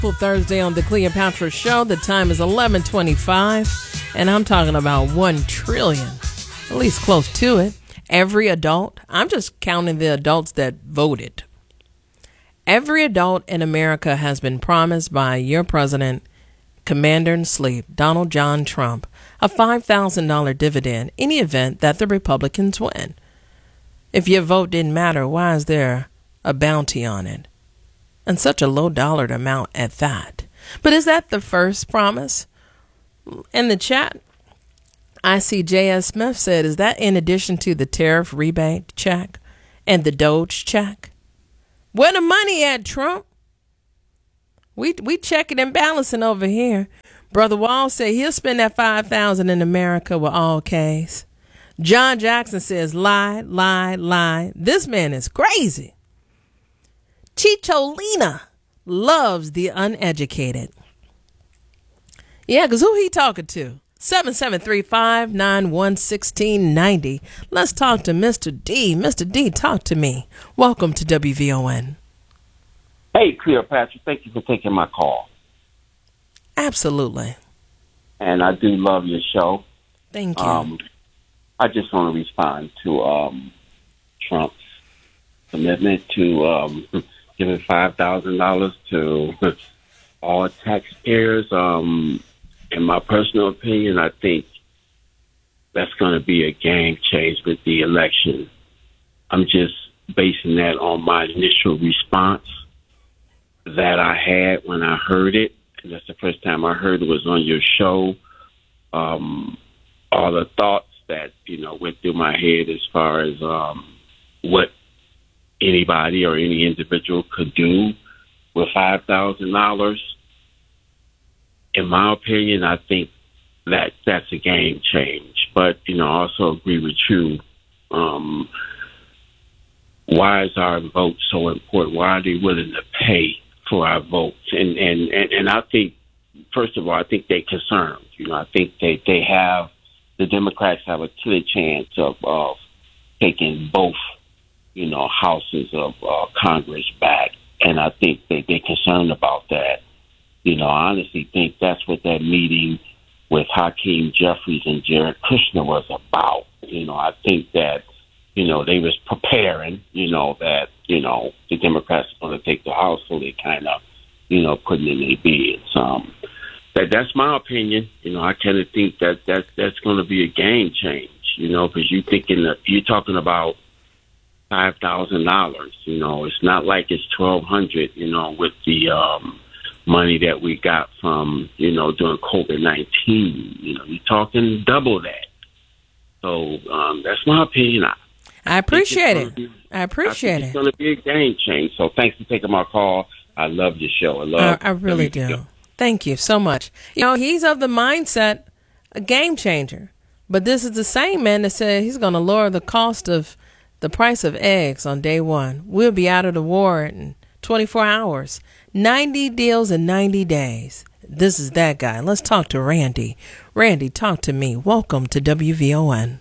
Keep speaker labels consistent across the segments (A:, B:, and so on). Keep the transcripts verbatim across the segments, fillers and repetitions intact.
A: Thursday on the Cleopatra Show. The time is eleven twenty-five, and I'm talking about one trillion, at least close to it. Every adult, I'm just counting the adults that voted. Every adult in America has been promised by your president, Commander-in-Chief, Donald John Trump, a five thousand dollars dividend in the event that the Republicans win. If your vote didn't matter, why is there a bounty on it? And such a low dollar amount at that. But is that the first promise? In the chat, I see J S. Smith said, is that in addition to the tariff rebate check and the Doge check? Where the money at, Trump? We we checking and balancing over here. Brother Wall said he'll spend that five thousand dollars in America with all K's. John Jackson says, lie, lie, lie. This man is crazy. Chicholina loves the uneducated. Yeah, because who he talking to? seven seven three five, nine one one six nine zero. Let's talk to Mister D. Mister D, talk to me. Welcome to W V O N.
B: Hey, Cleopatra, thank you for taking my call.
A: Absolutely.
B: And I do love your show.
A: Thank you.
B: Um, I just want to respond to um, Trump's commitment to um, giving five thousand dollars to all taxpayers. Um, in my personal opinion, I think that's going to be a game change with the election. I'm just basing that on my initial response that I had when I heard it. And that's the first time I heard it was on your show. Um, all the thoughts that, you know, went through my head as far as um, what anybody or any individual could do with five thousand dollars. In my opinion, I think that that's a game change. But, you know, I also agree with you. Um, why is our vote so important? Why are they willing to pay for our votes? And, and, and, and I think, first of all, I think they're concerned. You know, I think they, they have, the Democrats have a clear chance of, of taking both, you know, houses of uh, Congress back. And I think they, they're concerned about that. You know, I honestly think that's what that meeting with Hakeem Jeffries and Jared Kushner was about. You know, I think that, you know, they was preparing, you know, that, you know, the Democrats are going to take the House, so they kind of, you know, putting in their bids. Um, that, that's my opinion. You know, I kind of think that, that that's going to be a game change, you know, because you thinking that you're talking about five thousand dollars. You know, it's not like it's twelve hundred dollars, you know, with the um, money that we got from, you know, during COVID nineteen. You know, you're talking double that. So um, that's my opinion. I,
A: I appreciate it.
B: Be,
A: I appreciate
B: I
A: it.
B: It's going to be a game change. So thanks for taking my call. I love your show. I love.
A: I, I really do. Show. Thank you so much. You know, he's of the mindset a game changer. But this is the same man that said he's going to lower the cost of the price of eggs on day one. We'll be out of the war in twenty-four hours. ninety deals in ninety days. This is that guy. Let's talk to Randy. Randy, talk to me. Welcome to W V O N.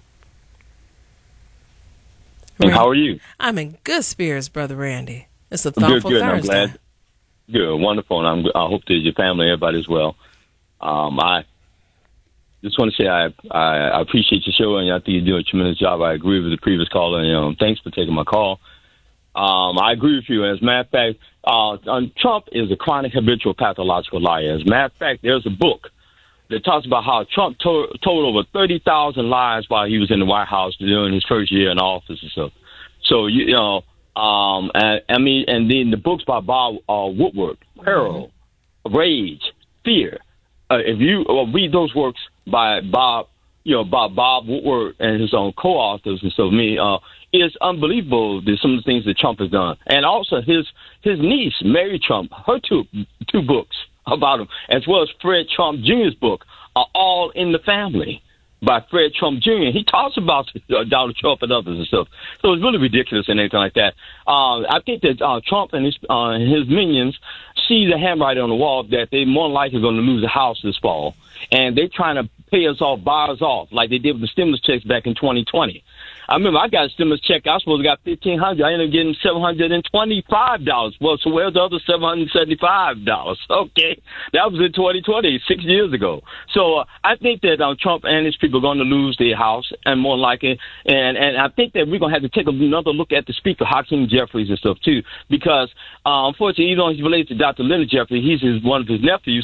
C: And how are you?
A: I'm in good spirits, Brother Randy. It's a thoughtful
C: good, good.
A: Thursday.
C: I'm glad. Good, wonderful. And I'm, I hope that your family, everybody's well. Um, I just want to say I, I I appreciate your show, and I think you do a tremendous job. I agree with the previous caller, and um, thanks for taking my call. Um, I agree with you. As a matter of fact, uh, um, Trump is a chronic, habitual, pathological liar. As a matter of fact, there's a book that talks about how Trump to- told over thirty thousand lies while he was in the White House during his first year in office and stuff. So, you, you know, um, and, I mean, and then the books by Bob uh, Woodward, Peril, mm-hmm. Rage, Fear. Uh, if you uh, read those works by Bob, you know, by Bob Woodward and his own co-authors and so me, uh, it's unbelievable that some of the things that Trump has done. And also his his niece, Mary Trump, her two two books about him, as well as Fred Trump Junior's book, are all in the family by Fred Trump Junior He talks about uh, Donald Trump and others and stuff. So it's really ridiculous and anything like that. Uh, I think that uh, Trump and his, uh, his minions see the handwriting on the wall that they more than likely going to lose the House this fall. And they're trying to pay us off, buy us off, like they did with the stimulus checks back in twenty twenty. I remember I got a stimulus check. I was supposed to got fifteen hundred dollars. I ended up getting seven hundred twenty-five dollars. Well, so where's the other seven hundred seventy-five dollars? Okay. That was in twenty twenty, six years ago. So uh, I think that uh, Trump and his people are going to lose their House, and more likely. And, and I think that we're going to have to take another look at the Speaker, Hakeem Jeffries, and stuff, too, because uh, unfortunately, even though he's related to Doctor Leonard Jeffries, he's his, one of his nephews.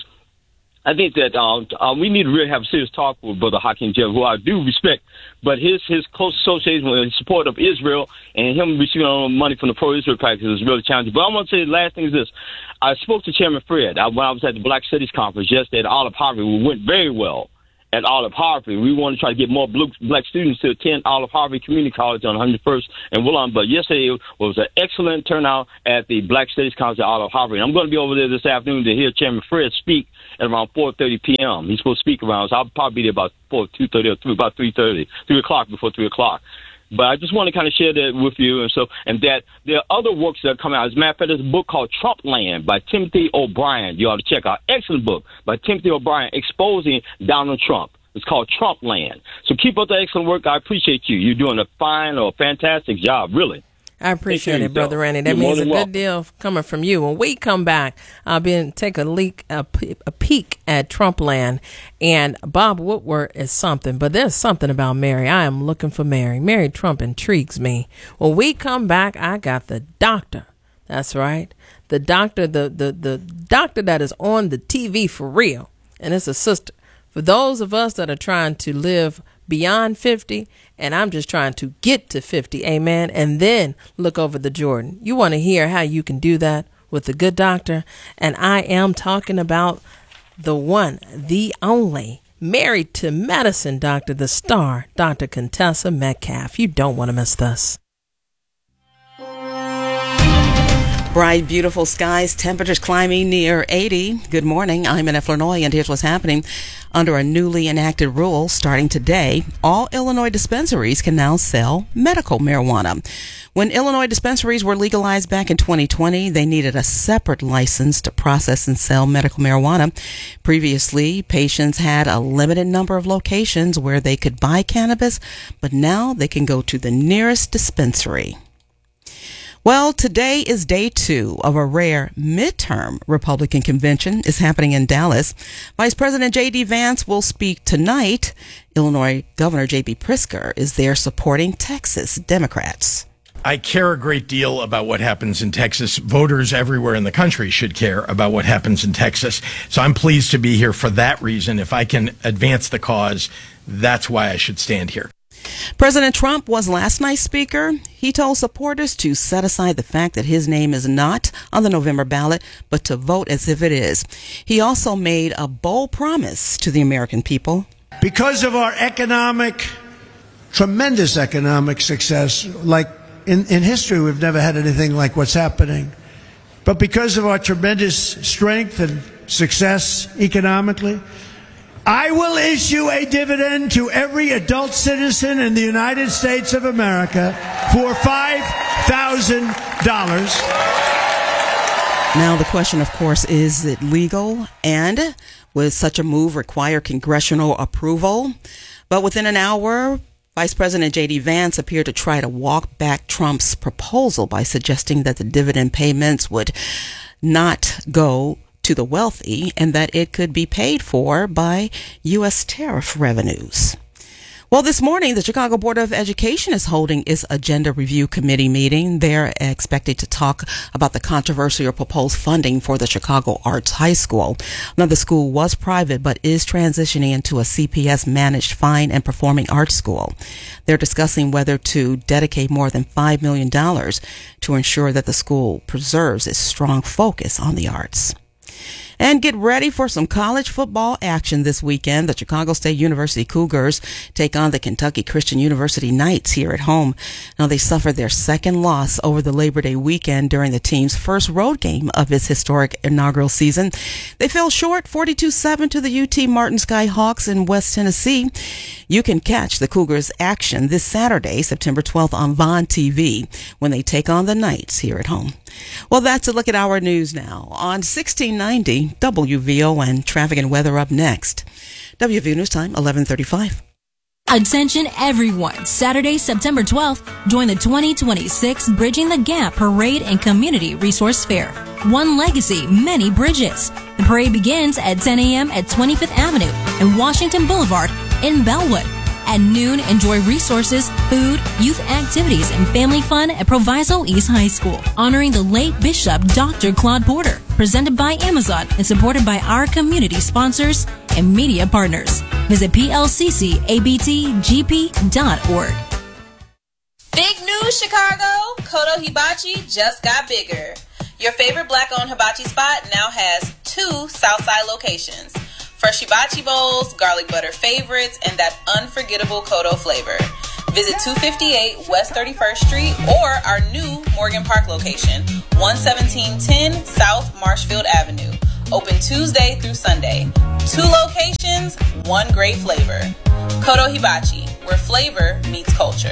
C: I think that uh, uh, we need to really have a serious talk with Brother Hakeem Jeffries, who I do respect, but his his close association with his support of Israel and him receiving money from the pro-Israel practices is really challenging. But I want to say the last thing is this. I spoke to Chairman Fred I, when I was at the Black Studies Conference yesterday at Olive Harvey. We went very well at Olive Harvey. We want to try to get more blue, black students to attend Olive Harvey Community College on one hundred first and Willon. But yesterday was an excellent turnout at the Black Studies College at Olive Harvey. And I'm going to be over there this afternoon to hear Chairman Fred speak at around four thirty p.m. He's supposed to speak around, so I'll probably be there about four, two thirty or three, about three thirty, three o'clock before three o'clock. But I just want to kind of share that with you, and so and that there are other works that are coming out. As a matter of fact, there's a book called Trump Land by Timothy O'Brien. You ought to check out. Excellent book by Timothy O'Brien exposing Donald Trump. It's called Trump Land. So keep up the excellent work. I appreciate you. You're doing a fine or fantastic job, really.
A: I appreciate it, Brother Randy. That means a good deal coming from you. When we come back, I'll be take a leak, a, a peek at Trump Land. And Bob Woodward is something, but there's something about Mary. I am looking for Mary. Mary Trump intrigues me. When we come back, I got the doctor. That's right. The doctor, the, the, the doctor that is on the T V for real. And it's a sister. For those of us that are trying to live beyond fifty, and I'm just trying to get to fifty, amen, and then look over the Jordan. You want to hear how you can do that with a good doctor? And I am talking about the one, the only, married to medicine doctor, the star, Doctor Contessa Metcalf. You don't want to miss this.
D: Bright, beautiful skies, temperatures climbing near eighty. Good morning. I'm Annette Flournoy, and here's what's happening. Under a newly enacted rule starting today, all Illinois dispensaries can now sell medical marijuana. When Illinois dispensaries were legalized back in twenty twenty, they needed a separate license to process and sell medical marijuana. Previously, patients had a limited number of locations where they could buy cannabis, but now they can go to the nearest dispensary. Well, today is day two of a rare midterm Republican convention. It's happening in Dallas. Vice President J D. Vance will speak tonight. Illinois Governor J B. Pritzker is there supporting Texas Democrats.
E: I care a great deal about what happens in Texas. Voters everywhere in the country should care about what happens in Texas. So I'm pleased to be here for that reason. If I can advance the cause, that's why I should stand here.
D: President Trump was last night's speaker. He told supporters to set aside the fact that his name is not on the November ballot, but to vote as if it is. He also made a bold promise to the American people.
F: Because of our economic, tremendous economic success, like in, in history, we've never had anything like what's happening. But because of our tremendous strength and success economically, I will issue a dividend to every adult citizen in the United States of America for five thousand dollars.
D: Now, the question, of course, is it legal? And would such a move require congressional approval? But within an hour, Vice President J D. Vance appeared to try to walk back Trump's proposal by suggesting that the dividend payments would not go to the wealthy and that it could be paid for by U S tariff revenues. Well, this morning, the Chicago Board of Education is holding its Agenda Review Committee meeting. They're expected to talk about the controversial proposed funding for the Chicago Arts High School. Now, the school was private, but is transitioning into a C P S-managed fine and performing arts school. They're discussing whether to dedicate more than five million dollars to ensure that the school preserves its strong focus on the arts. And get ready for some college football action this weekend. The Chicago State University Cougars take on the Kentucky Christian University Knights here at home. Now, they suffered their second loss over the Labor Day weekend during the team's first road game of its historic inaugural season. They fell short forty-two seven to the U T Martin Sky Hawks in West Tennessee. You can catch the Cougars action this Saturday, September twelfth on Vaughn T V when they take on the Knights here at home. Well, that's a look at our news now on sixteen ninety W V O N. Traffic and weather up next. W V News Time, eleven thirty-five.
G: Attention everyone, Saturday, September twelfth, join the twenty twenty-six Bridging the Gap Parade and Community Resource Fair. One legacy, many bridges. The parade begins at ten a.m. at twenty-fifth Avenue and Washington Boulevard in Bellwood. At noon, enjoy resources, food, youth activities, and family fun at Proviso East High School, honoring the late Bishop Doctor Claude Porter, presented by Amazon and supported by our community sponsors and media partners. Visit P L C C A B T G P dot org.
H: Big news, Chicago! Kodo Hibachi just got bigger. Your favorite black-owned hibachi spot now has two Southside locations. Fresh hibachi bowls, garlic butter favorites, and that unforgettable Kodo flavor. Visit two fifty-eight West thirty-first Street or our new Morgan Park location, one seventeen ten South Marshfield Avenue. Open Tuesday through Sunday. Two locations, one great flavor. Kodo Hibachi, where flavor meets culture.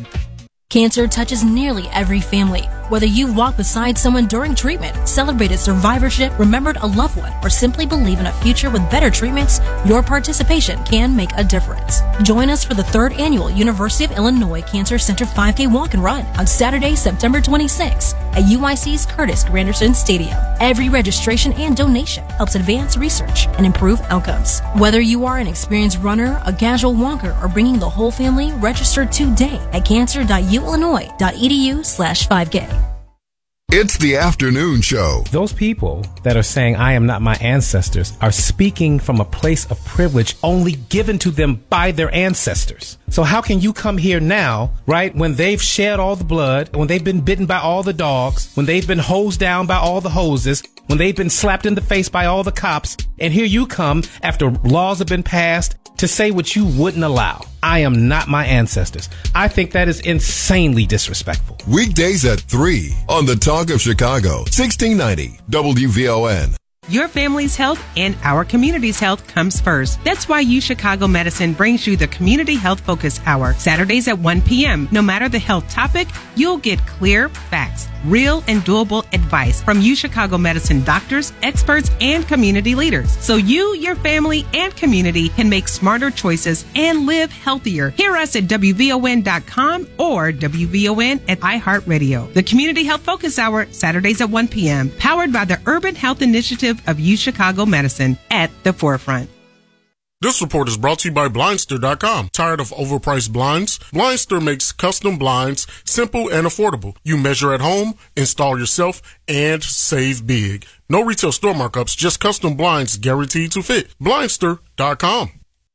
G: Cancer touches nearly every family. Whether you walk beside someone during treatment, celebrated survivorship, remembered a loved one, or simply believe in a future with better treatments, your participation can make a difference. Join us for the third annual University of Illinois Cancer Center five K Walk and Run on Saturday, September twenty-sixth at U I C's Curtis Granderson Stadium. Every registration and donation helps advance research and improve outcomes. Whether you are an experienced runner, a casual walker, or bringing the whole family, register today at cancer dot u illinois dot e d u slash five k.
I: It's the afternoon show.
J: Those people that are saying, I am not my ancestors, are speaking from a place of privilege only given to them by their ancestors. So how can you come here now, right, when they've shed all the blood, when they've been bitten by all the dogs, when they've been hosed down by all the hoses, when they've been slapped in the face by all the cops, and here you come after laws have been passed to say what you wouldn't allow. I am not my ancestors. I think that is insanely disrespectful.
I: Weekdays at three on the Talk of Chicago, sixteen ninety W V O N.
K: Your family's health and our community's health comes first. That's why U Chicago Medicine brings you the Community Health Focus Hour, Saturdays at one p.m. No matter the health topic, you'll get clear facts, real and doable advice from U Chicago Medicine doctors, experts, and community leaders. So you, your family, and community can make smarter choices and live healthier. Hear us at W V O N dot com or W V O N at iHeartRadio. The Community Health Focus Hour, Saturdays at one p.m. Powered by the Urban Health Initiative of U Chicago Medicine at the forefront.
L: This report is brought to you by Blindster dot com. Tired of overpriced blinds? Blindster makes custom blinds simple and affordable. You measure at home, install yourself, and save big. No retail store markups, just custom blinds guaranteed to fit. Blindster dot com.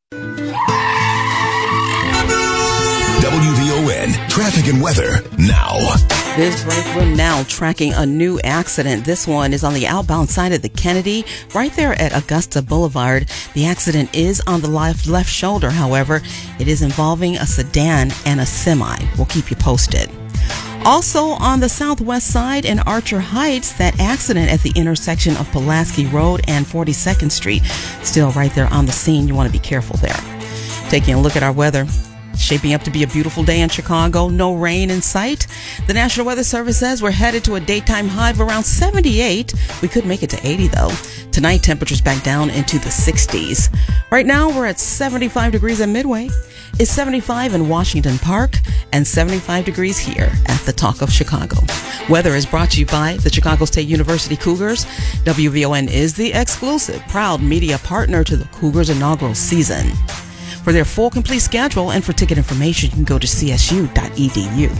I: W V O N traffic and weather now.
D: This break, we're now tracking a new accident. This one is on the outbound side of the Kennedy, right there at Augusta Boulevard. The accident is on the left, left shoulder, however. It is involving a sedan and a semi. We'll keep you posted. Also on the southwest side in Archer Heights, that accident at the intersection of Pulaski Road and forty-second Street. Still right there on the scene. You want to be careful there. Taking a look at our weather. Shaping up to be a beautiful day in Chicago. No rain in sight. The National Weather Service says we're headed to a daytime high of around seventy-eight. We could make it to eighty, though. Tonight, temperatures back down into the sixties. Right now, we're at seventy-five degrees at Midway. It's seventy-five in Washington Park and seventy-five degrees here at the Talk of Chicago. Weather is brought to you by the Chicago State University Cougars. W V O N is the exclusive, proud media partner to the Cougars' inaugural season. For their full, complete schedule and for ticket information, you can go to c s u dot e d u.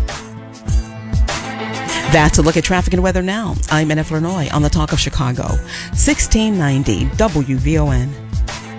D: That's a look at traffic and weather now. I'm N F Lenoy on the Talk of Chicago, sixteen ninety W V O N.